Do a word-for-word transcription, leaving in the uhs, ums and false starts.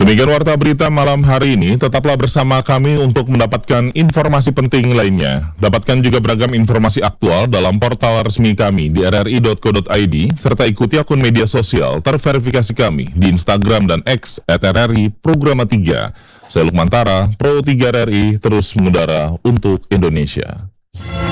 Demikian warta berita malam hari ini, tetaplah bersama kami untuk mendapatkan informasi penting lainnya. Dapatkan juga beragam informasi aktual dalam portal resmi kami di r r i dot co dot i d, serta ikuti akun media sosial terverifikasi kami di Instagram dan X at r r i Programa tiga. Saya Lukman Tara, Pro tiga R R I, terus mengudara untuk Indonesia.